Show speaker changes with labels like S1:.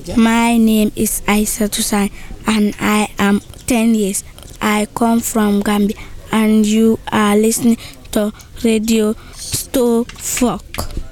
S1: My name is Aisa Tusan and I am 10 years. I come from Gambia and you are listening to Radio Store Folk.